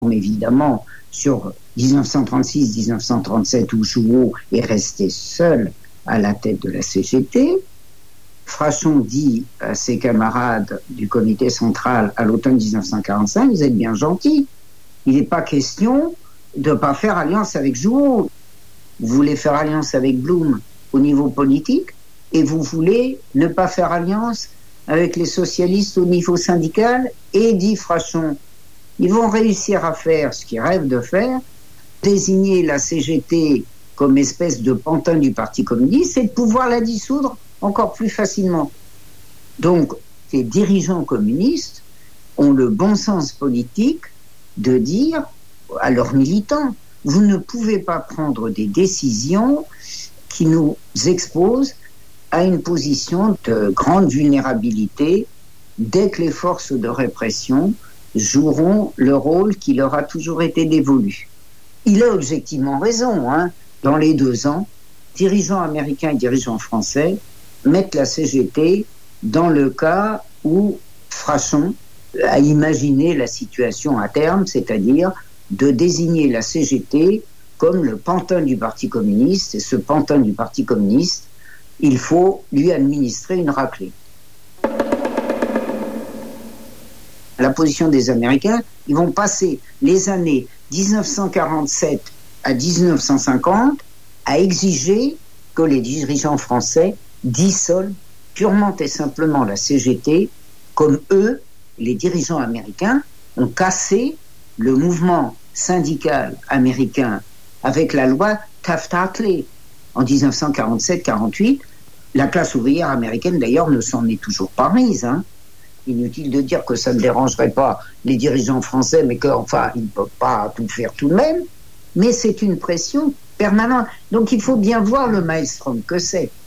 évidemment, sur 1936-1937, où Jouot est resté seul à la tête de la CGT. Frachon dit à ses camarades du comité central à l'automne 1945, vous êtes bien gentils, il n'est pas question de ne pas faire alliance avec Jouot. Vous voulez faire alliance avec Blum au niveau politique et vous voulez ne pas faire alliance avec les socialistes au niveau syndical. Et dit Frachon, ils vont réussir à faire ce qu'ils rêvent de faire, désigner la CGT comme espèce de pantin du Parti communiste et de pouvoir la dissoudre encore plus facilement. Donc, les dirigeants communistes ont le bon sens politique de dire à leurs militants, vous ne pouvez pas prendre des décisions qui nous exposent à une position de grande vulnérabilité dès que les forces de répression joueront le rôle qui leur a toujours été dévolu. Il a objectivement raison, Dans les 2 ans, dirigeants américains et dirigeants français mettent la CGT dans le cas où Frachon a imaginé la situation à terme, c'est-à-dire de désigner la CGT comme le pantin du Parti communiste, et ce pantin du Parti communiste, il faut lui administrer une raclée. La position des Américains, ils vont passer les années 1947 à 1950 à exiger que les dirigeants français dissolvent purement et simplement la CGT, comme eux, les dirigeants américains, ont cassé le mouvement syndical américain avec la loi Taft-Hartley en 1947-48. La classe ouvrière américaine, d'ailleurs, ne s'en est toujours pas mise. Inutile de dire que ça ne dérangerait pas les dirigeants français, mais qu'enfin, ils ne peuvent pas tout faire tout de même. Mais c'est une pression permanente. Donc il faut bien voir le maelstrom que c'est.